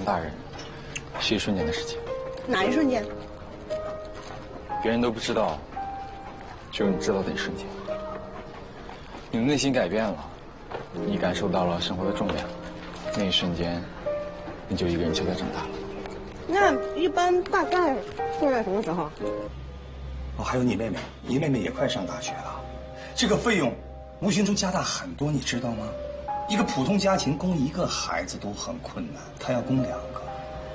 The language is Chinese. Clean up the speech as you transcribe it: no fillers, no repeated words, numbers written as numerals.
大人是一瞬间的事情。 哪一瞬间？ 别人都不知道，只有你知道的一瞬间。你的内心改变了，你感受到了生活的重量，那一瞬间，你就一个人悄悄长大了。 那一般大概会在什么时候？ 哦，还有你妹妹，你妹妹也快上大学了，这个费用无形中加大很多，你知道吗？一个普通家庭供一个孩子都很困难，她要供2个。